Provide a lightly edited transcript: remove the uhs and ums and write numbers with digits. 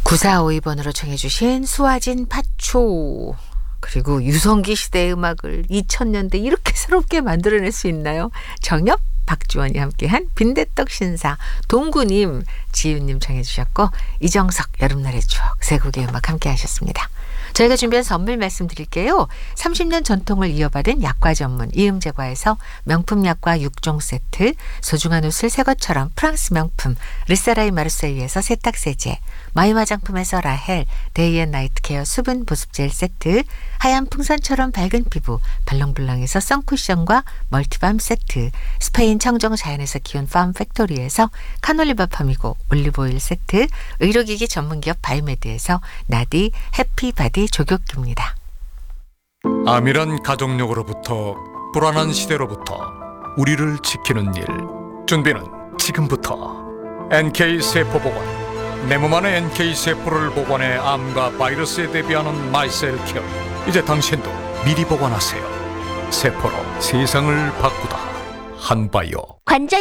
9452번으로 청해주신 수아진 파초, 그리고 유성기 시대의 음악을 2000년대 이렇게 새롭게 만들어낼 수 있나요? 정엽, 박주원이 함께한 빈대떡 신사, 동구님, 지윤님 청해주셨고, 이정석 여름날의 추억, 세 곡의 음악 함께 하셨습니다. 저희가 준비한 선물 말씀드릴게요. 30년 전통을 이어받은 약과 전문 이음제과에서 명품 약과 6종 세트, 소중한 옷을 새 것처럼 프랑스 명품 르세라이 마르세유에서 세탁세제, 마이 화장품에서 라헬 데이앤나이트 케어 수분 보습젤 세트, 하얀 풍선처럼 밝은 피부 발롱블랑에서 선쿠션과 멀티밤 세트, 스페인 청정 자연에서 키운 팜 팩토리에서 카놀리바 팜이고 올리브오일 세트, 의료기기 전문기업 바이메드에서 나디 해피바디 조격기입니다. 암이란 가족력으로부터 불안한 시대로부터 우리를 지키는 일, 준비는 지금부터. NK세포보건, 내 몸 안에 NK세포를 보관해 암과 바이러스에 대비하는 마이셀케어. 이제 당신도 미리 보관하세요. 세포로 세상을 바꾸다 한바이오. 관절